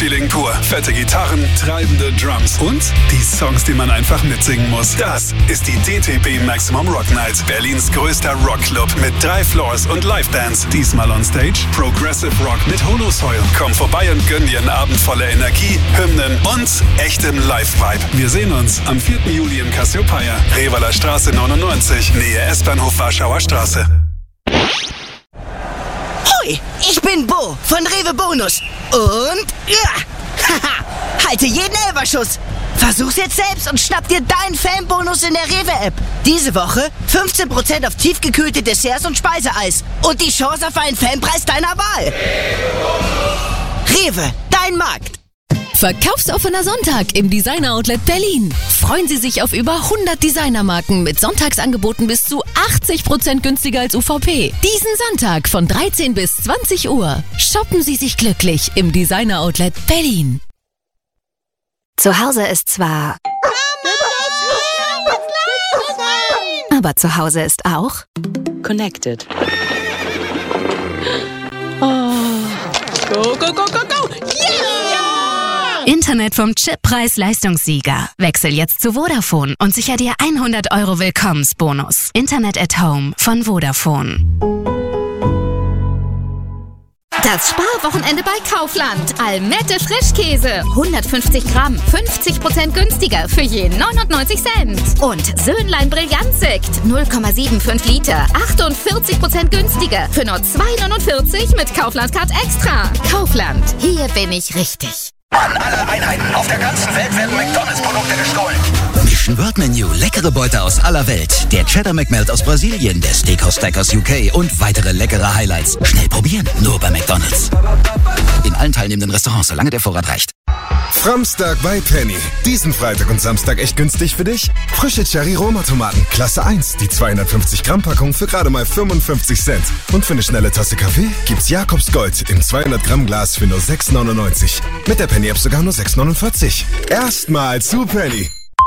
Partyfeeling pur. Fette Gitarren, treibende Drums und die Songs, die man einfach mitsingen muss. Das ist die DTB Maximum Rock Night. Berlins größter Rockclub mit 3 Floors und Live-Dance. Diesmal on Stage Progressive Rock mit Holosoil. Komm vorbei und gönn dir einen Abend voller Energie, Hymnen und echtem Live-Vibe. Wir sehen uns am 4. Juli im Cassiopeia, Revaler Straße 99, Nähe S-Bahnhof Warschauer Straße. Hoi, ich bin Bo von Rewe Bonus. Und haha, halte jeden Elferschuss. Versuch's jetzt selbst und schnapp dir deinen Fanbonus in der Rewe-App. Diese Woche 15% auf tiefgekühlte Desserts und Speiseeis. Und die Chance auf einen Fanpreis deiner Wahl. Rewe, dein Markt. Verkaufsoffener Sonntag im Designer Outlet Berlin. Freuen Sie sich auf über 100 Designermarken mit Sonntagsangeboten bis zu 80% günstiger als UVP. Diesen Sonntag von 13 bis 20 Uhr. Shoppen Sie sich glücklich im Designer Outlet Berlin. Zu Hause ist zwar... aber zu Hause ist auch... Connected. Oh. Go, go, go, go, go! Yeah! Internet vom Chip-Preis-Leistungssieger. Wechsel jetzt zu Vodafone und sicher dir 100 € Willkommensbonus. Internet at Home von Vodafone. Das Sparwochenende bei Kaufland. Almette Frischkäse. 150 Gramm, 50% günstiger für je 99 Cent. Und Söhnlein Brillantsekt. 0,75 Liter, 48% günstiger für nur 2,49 mit Kaufland Card Extra. Kaufland, hier bin ich richtig. An alle Einheiten auf der ganzen Welt werden McDonalds-Produkte gestohlen. Mission World Menu, leckere Beute aus aller Welt. Der Cheddar McMelt aus Brasilien, der Steakhouse Stack aus UK und weitere leckere Highlights. Schnell probieren, nur bei McDonalds. In allen teilnehmenden Restaurants, solange der Vorrat reicht. Framstag bei Penny. Diesen Freitag und Samstag echt günstig für dich? Frische Cherry-Roma-Tomaten, Klasse 1. Die 250 Gramm Packung für gerade mal 55 Cent. Und für eine schnelle Tasse Kaffee gibt's Jakobs Gold im 200 Gramm Glas für nur 6,99. Mit der Penny-App sogar nur 6,49. Erstmal zu Penny.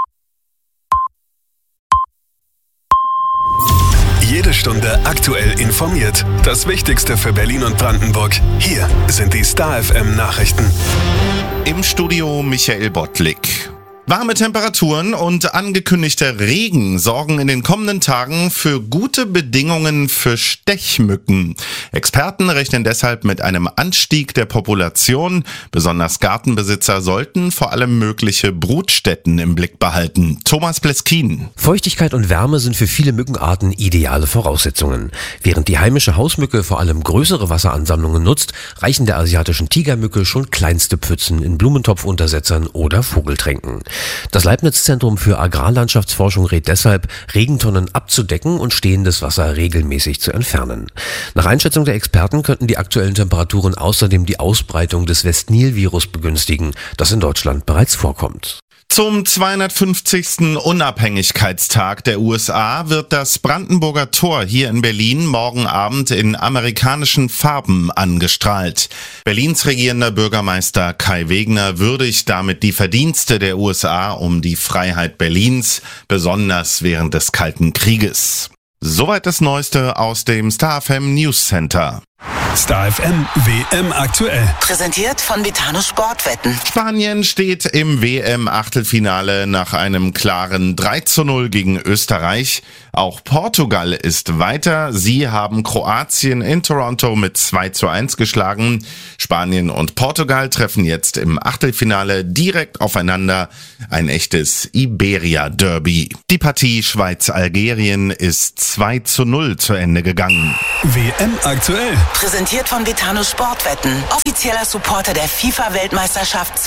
Jede Stunde aktuell informiert. Das Wichtigste für Berlin und Brandenburg. Hier sind die Star FM Nachrichten. Im Studio Michael Bottlik. Warme Temperaturen und angekündigter Regen sorgen in den kommenden Tagen für gute Bedingungen für Stechmücken. Experten rechnen deshalb mit einem Anstieg der Population. Besonders Gartenbesitzer sollten vor allem mögliche Brutstätten im Blick behalten. Thomas Pleskin. Pfeuchtigkeit und Wärme sind für viele Mückenarten ideale Voraussetzungen. Während die heimische Hausmücke vor allem größere Wasseransammlungen nutzt, reichen der asiatischen Tigermücke schon kleinste Pfützen in Blumentopfuntersetzern oder Vogeltränken. Das Leibniz-Zentrum für Agrarlandschaftsforschung rät deshalb, Regentonnen abzudecken und stehendes Wasser regelmäßig zu entfernen. Nach Einschätzung der Experten könnten die aktuellen Temperaturen außerdem die Ausbreitung des West-Nil-Virus begünstigen, das in Deutschland bereits vorkommt. Zum 250. Unabhängigkeitstag der USA wird das Brandenburger Tor hier in Berlin morgen Abend in amerikanischen Farben angestrahlt. Berlins regierender Bürgermeister Kai Wegner würdigt damit die Verdienste der USA um die Freiheit Berlins, besonders während des Kalten Krieges. Soweit das Neueste aus dem Star FM News Center. Star FM WM aktuell. Präsentiert von Betano Sportwetten. Spanien steht im WM-Achtelfinale nach einem klaren 3:0 gegen Österreich. Auch Portugal ist weiter. Sie haben Kroatien in Toronto mit 2:1 geschlagen. Spanien und Portugal treffen jetzt im Achtelfinale direkt aufeinander. Ein echtes Iberia-Derby. Die Partie Schweiz-Algerien ist 2:0 zu Ende gegangen. WM aktuell. Präsentiert von Betano Sportwetten. Offizieller Supporter der FIFA-Weltmeisterschaft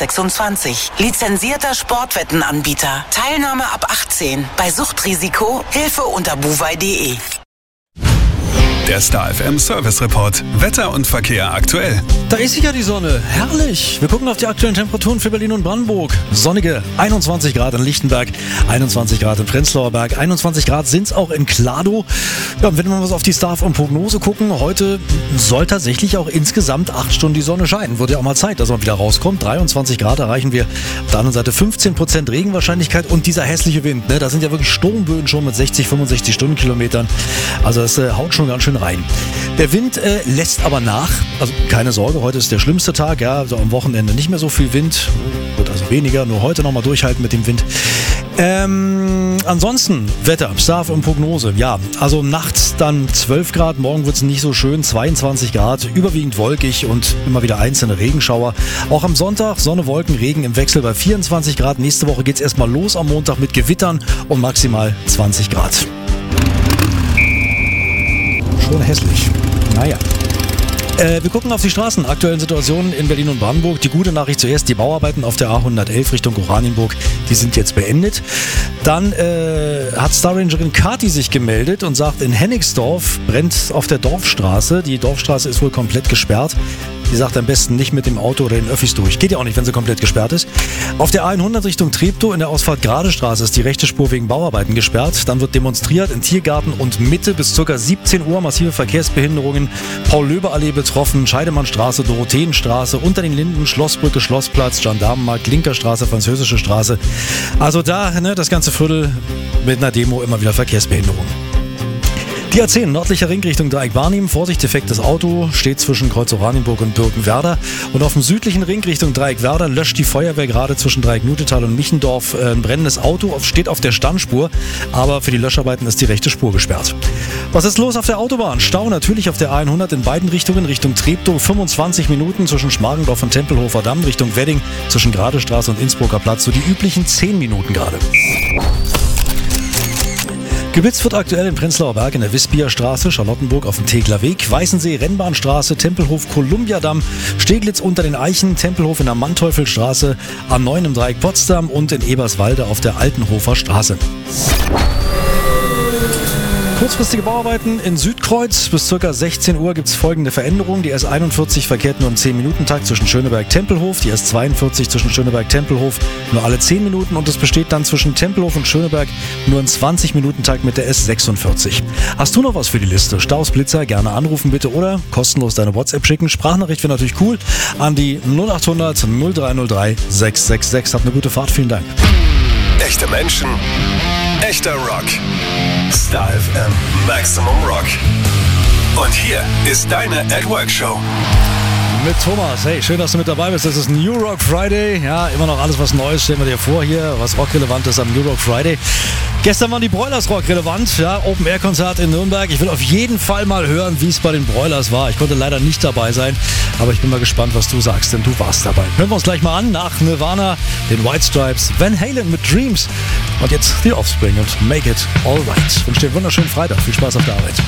2026. Lizenzierter Sportwettenanbieter. Teilnahme ab 18. Bei Suchtrisiko Hilfe unter buwei.de. Der Star FM Service Report. Wetter und Verkehr aktuell. Da ist sicher die Sonne. Herrlich. Wir gucken auf die aktuellen Temperaturen für Berlin und Brandenburg. Sonnige 21 Grad in Lichtenberg, 21 Grad in Prenzlauer Berg, 21 Grad sind es auch in Kladow. Ja, und wenn wir mal auf die Star FM Prognose gucken, heute soll tatsächlich auch insgesamt 8 Stunden die Sonne scheinen. Wurde ja auch mal Zeit, dass man wieder rauskommt. 23 Grad erreichen wir. Auf der anderen Seite 15% Regenwahrscheinlichkeit und dieser hässliche Wind. Ne? Da sind ja wirklich Sturmböen schon mit 60, 65 Stundenkilometern. Also das haut schon ganz schön rein. Der Wind lässt aber nach, also keine Sorge, heute ist der schlimmste Tag, ja, also am Wochenende nicht mehr so viel Wind, wird also weniger, nur heute nochmal durchhalten mit dem Wind. Ansonsten, Wetter, Staff und Prognose, ja, also nachts dann 12 Grad, morgen wird es nicht so schön, 22 Grad, überwiegend wolkig und immer wieder einzelne Regenschauer. Auch am Sonntag, Sonne, Wolken, Regen im Wechsel bei 24 Grad. Nächste Woche geht es erstmal los am Montag mit Gewittern und maximal 20 Grad. Schon hässlich. Naja. Wir gucken auf die Straßen, aktuellen Situationen in Berlin und Brandenburg. Die gute Nachricht zuerst, die Bauarbeiten auf der A111 Richtung Oranienburg, die sind jetzt beendet. Dann hat Starrangerin Kati sich gemeldet und sagt, in Hennigsdorf brennt auf der Dorfstraße. Die Dorfstraße ist wohl komplett gesperrt. Die sagt am besten nicht mit dem Auto oder den Öffis durch. Geht ja auch nicht, wenn sie komplett gesperrt ist. Auf der A100 Richtung Treptow in der Ausfahrt Gradestraße ist die rechte Spur wegen Bauarbeiten gesperrt. Dann wird demonstriert in Tiergarten und Mitte bis ca. 17 Uhr. Massive Verkehrsbehinderungen. Paul-Löbe-Allee betroffen, Scheidemannstraße, Dorotheenstraße, unter den Linden, Schlossbrücke, Schlossplatz, Gendarmenmarkt, Linkerstraße, Französische Straße. Also da, das ganze Viertel mit einer Demo immer wieder Verkehrsbehinderung. Die A10, nördlicher Ring Richtung Dreieck Barnim. Vorsicht, defektes Auto, steht zwischen Kreuz Oranienburg und Birkenwerder. Und auf dem südlichen Ring Richtung Dreieck Werder löscht die Feuerwehr gerade zwischen Dreieck Nutetal und Michendorf ein brennendes Auto, steht auf der Stammspur, aber für die Löscharbeiten ist die rechte Spur gesperrt. Was ist los auf der Autobahn? Stau natürlich auf der A100 in beiden Richtungen, Richtung Treptow 25 Minuten zwischen Schmargendorf und Tempelhofer Damm, Richtung Wedding zwischen Gradestraße und Innsbrucker Platz, so die üblichen 10 Minuten gerade. Geblitzt wird aktuell in Prenzlauer Berg in der Wispierstraße, Charlottenburg auf dem Tegler Weg, Weißensee, Rennbahnstraße, Tempelhof, Kolumbiadamm, Steglitz unter den Eichen, Tempelhof in der Manteuffelstraße, A9 im Dreieck Potsdam und in Eberswalde auf der Altenhofer Straße. Kurzfristige Bauarbeiten in Südkreuz. Bis ca. 16 Uhr gibt es folgende Veränderungen. Die S41 verkehrt nur im 10-Minuten-Takt zwischen Schöneberg-Tempelhof. Die S42 zwischen Schöneberg-Tempelhof nur alle 10 Minuten. Und es besteht dann zwischen Tempelhof und Schöneberg nur im 20-Minuten-Takt mit der S46. Hast du noch was für die Liste? Staus, Blitzer, gerne anrufen bitte oder kostenlos deine WhatsApp schicken. Sprachnachricht wäre natürlich cool an die 0800 0303 666. Habt eine gute Fahrt. Vielen Dank. Echte Menschen, echter Rock. Star FM Maximum Rock. Und hier ist deine At Work Show. Mit Thomas. Hey, schön, dass du mit dabei bist. Das ist New Rock Friday. Ja, immer noch alles was Neues stellen wir dir vor hier, was rockrelevant ist am New Rock Friday. Gestern waren die Broilers rockrelevant. Ja, Open-Air-Konzert in Nürnberg. Ich will auf jeden Fall mal hören, wie es bei den Broilers war. Ich konnte leider nicht dabei sein, aber ich bin mal gespannt, was du sagst, denn du warst dabei. Hören wir uns gleich mal an nach Nirvana, den White Stripes, Van Halen mit Dreams und jetzt die Offspring und Make It Alright. Ich wünsche dir einen wunderschönen Freitag. Viel Spaß auf der Arbeit.